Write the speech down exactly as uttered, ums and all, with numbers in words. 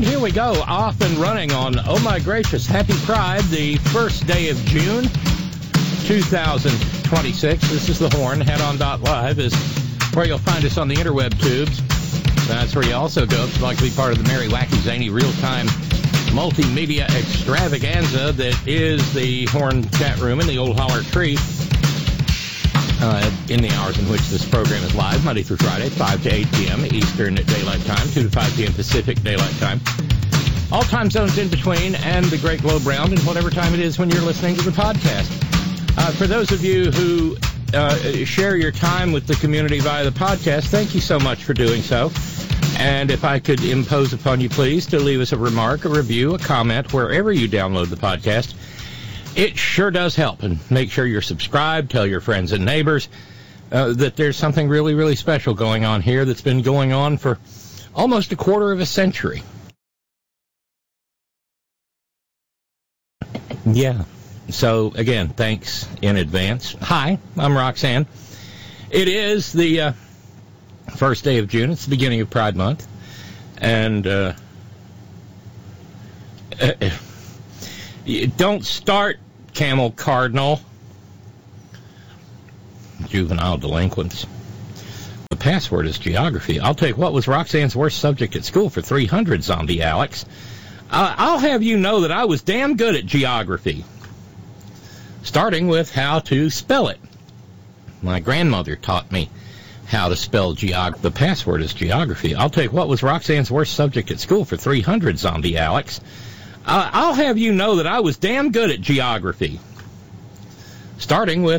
And here we go, off and running on, oh my gracious, Happy Pride, the first day of June, two thousand twenty-six. This is The Horn. Head on dot live is where you'll find us on the interweb tubes. That's where you also go if you'd like to be part of the merry, wacky, zany, real-time multimedia extravaganza that is the Horn chat room in the Old Holler Tree. Uh, in the hours in which this program is live, Monday through Friday, five to eight p.m. Eastern Daylight Time, two to five p.m. Pacific Daylight Time. All time zones in between, and the Great Globe Round, and whatever time it is when you're listening to the podcast. Uh, for those of you who uh, share your time with the community via the podcast, thank you so much for doing so. And if I could impose upon you, please, to leave us a remark, a review, a comment, wherever you download the podcast. It sure does help. And make sure you're subscribed. Tell your friends and neighbors uh, that there's something really, really special going on here that's been going on for almost a quarter of a century. Yeah. So, again, thanks in advance. Hi, I'm Roxanne. It is the uh, first day of June. It's the beginning of Pride Month. And uh, uh, don't start, Camel Cardinal. Juvenile delinquents. The password is geography. I'll take what was Roxanne's worst subject at school for three hundred, Zombie Alex. Uh, I'll have you know that I was damn good at geography. Starting with how to spell it. My grandmother taught me how to spell geography. The password is geography. I'll take what was Roxanne's worst subject at school for three hundred, Zombie Alex. Uh, I'll have you know that I was damn good at geography. Starting with